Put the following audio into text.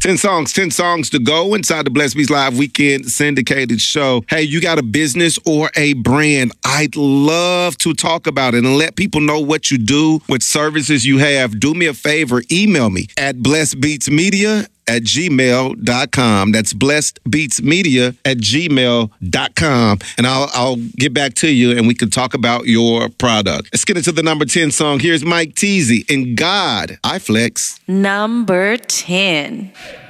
10 songs to go inside the Blessed Beats Live Weekend syndicated show. Hey, you got a business or a brand? I'd love to talk about it and let people know what you do, what services you have. Do me a favor, email me at blessedbeatsmedia@gmail.com. That's blessedbeatsmedia@gmail.com. And I'll get back to you and we can talk about your product. Let's get into the number 10 song. Here's Mike Teasy and God, I Flex. Number 10.